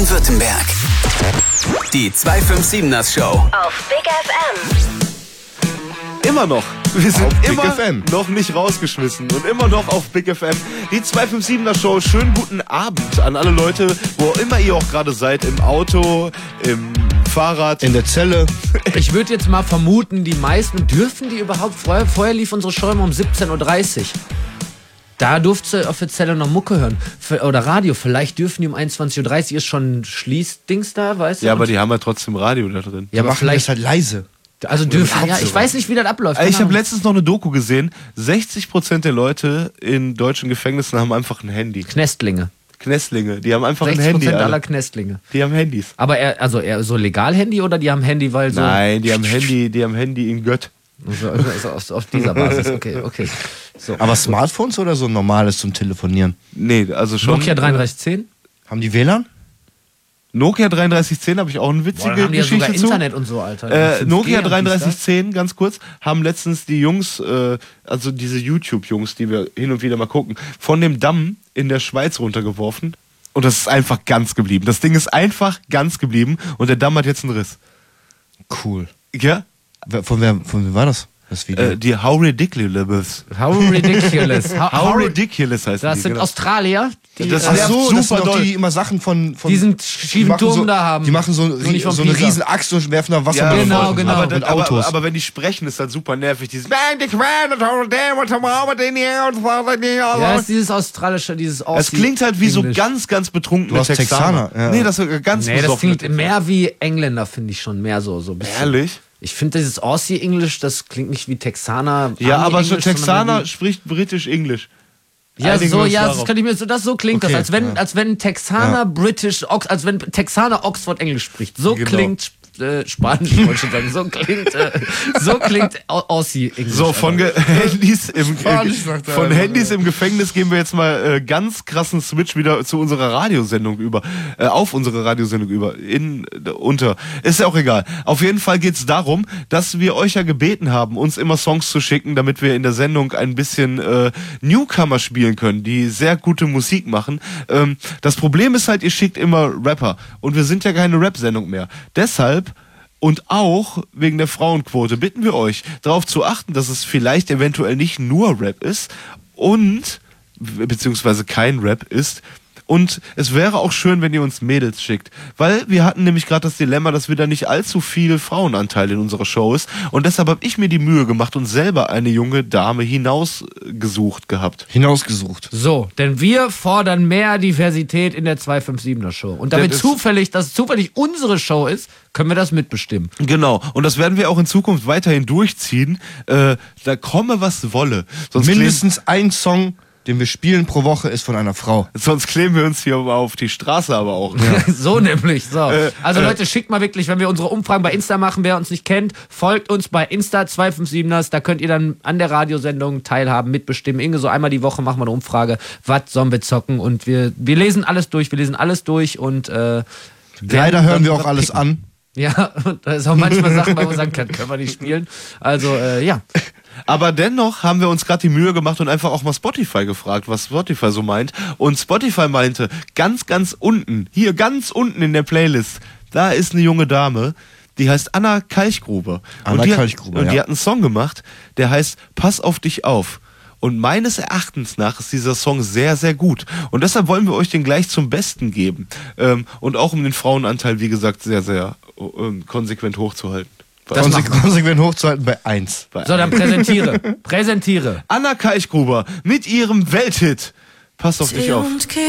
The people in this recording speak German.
Baden-Württemberg. Die 257ers Show. Auf Big FM. Immer noch. Wir sind Auf immer Big FM. noch nicht rausgeschmissen und immer noch auf Big FM. Die 257er Show. Schönen guten Abend an alle Leute, wo immer ihr auch gerade seid. Im Auto, im Fahrrad. In der Zelle. Ich würde jetzt mal vermuten, die meisten, dürfen die überhaupt, vorher lief unsere Show immer um 17.30 Uhr. Da durfte offiziell noch Mucke hören. Oder Radio, vielleicht dürfen die um 21.30 Uhr, ist schon Schließdings da, weißt du? Ja, aber die haben ja trotzdem Radio da drin. Ja, aber Machen vielleicht, das halt leise. also dürfen, ja, ich weiß nicht, wie das abläuft. Ich keine habe Ahnung. letztens noch eine Doku gesehen. 60% der Leute in deutschen Gefängnissen haben einfach ein Handy. Knestlinge. Knestlinge, die haben einfach ein 60% Handy. aller Alle. Knestlinge. Die haben Handys. Aber eher so legal Handy oder die haben Handy, weil so... Nein, die haben Handy in Gött. Also auf dieser Basis, okay. So. Aber Smartphones oder so normales zum Telefonieren? Nee, also schon. Nokia 3310? Haben die WLAN? Nokia 3310 habe ich auch eine witzige Boah, dann haben die ja Geschichte sogar zu. Internet und so, Alter. 5G Nokia und dies, 3310, ganz kurz, haben letztens die Jungs, also diese YouTube-Jungs, die wir hin und wieder mal gucken, von dem Damm in der Schweiz runtergeworfen. Und das ist einfach ganz geblieben. Das Ding ist einfach ganz geblieben und der Damm hat jetzt einen Riss. Cool. Ja? Von wem war das? Das Video? Die How Ridiculous. How ridiculous. How Ridiculous heißt Das die, sind genau. Australier, die, Das Ach nervt so, super das sind doch doll. die, die immer Sachen von diesen die schiefen machen Turm so, da haben. Die machen so, Nur nicht von so eine Pisa. riesen Axt und werfen da Wasser Ja, mit genau, Leuten. genau. Aber, Mit Autos. aber wenn die sprechen, ist das super nervig. Dieses Ja, ist dieses australische, dieses Aussie. es klingt halt wie so Englisch. ganz, ganz betrunkene Du hast Texaner, ja. Nee, das ist ganz Nee, das besoffene klingt mehr wie Engländer, finde ich schon. Mehr so ein bisschen. Ehrlich? Ich finde dieses Aussie-Englisch, das klingt nicht wie Texaner. Ja, aber so Ami-Englisch, sondern Texaner wie- spricht britisch-Englisch. Ja, Einigen so, wir uns ja, darauf. das könnte ich mir so klingt Okay, das, als wenn ein Texaner als wenn Texaner Oxford Englisch spricht. So Genau. klingt Spanisch, wollte ich schon sagen. So klingt Aussie Englisch. So, von Handys Spanisch, sagt er. von Handys im Gefängnis gehen wir jetzt mal ganz krassen Switch wieder zu unserer Radiosendung über. Auf unsere Radiosendung über. Ist ja auch egal. Auf jeden Fall geht's darum, dass wir euch ja gebeten haben, uns immer Songs zu schicken, damit wir in der Sendung ein bisschen Newcomer spielen können, die sehr gute Musik machen. Das Problem ist halt, ihr schickt immer Rapper. Und wir sind ja keine Rap-Sendung mehr. Deshalb und auch wegen der Frauenquote bitten wir euch, darauf zu achten, dass es vielleicht eventuell nicht nur Rap ist beziehungsweise kein Rap ist. Und es wäre auch schön, wenn ihr uns Mädels schickt. Weil wir hatten nämlich gerade das Dilemma, dass wir da nicht allzu viel Frauenanteil in unserer Show ist. Und deshalb habe ich mir die Mühe gemacht und selber eine junge Dame hinausgesucht gehabt. Hinausgesucht. So, denn wir fordern mehr Diversität in der 257er Show. Und damit Das ist- zufällig unsere Show ist, können wir das mitbestimmen. Genau. Und das werden wir auch in Zukunft weiterhin durchziehen. Da komme, was wolle. Mindestens ein Song, den wir spielen pro Woche, ist von einer Frau. Sonst kleben wir uns hier auf die Straße aber auch. So nämlich, so. Also Leute, schickt mal wirklich, wenn wir unsere Umfragen bei Insta machen, wer uns nicht kennt, folgt uns bei Insta 257ers, da könnt ihr dann an der Radiosendung teilhaben, mitbestimmen. Irgendwie so einmal die Woche machen wir eine Umfrage, was sollen wir zocken und wir lesen alles durch und Leider hören wir auch alles an. Ja, und da ist auch manchmal Sachen, weil wir sagen können wir nicht spielen. Also, ja. Aber dennoch haben wir uns gerade die Mühe gemacht und einfach auch mal Spotify gefragt, was Spotify so meint. Und Spotify meinte, ganz unten, hier ganz unten in der Playlist, da ist eine junge Dame, die heißt Anna Kalchgruber. Anna und die Kalchgruber, Und die ja. hat einen Song gemacht, der heißt Pass auf dich auf. Und meines Erachtens nach ist dieser Song sehr, sehr gut. Und deshalb wollen wir euch den gleich zum Besten geben. Und auch um den Frauenanteil, wie gesagt, sehr, sehr konsequent hochzuhalten. Konsequent hochzuhalten bei 1. So, dann präsentiere. Anna Kalchgruber mit ihrem Welthit. Pass auf dich auf. Und Kekse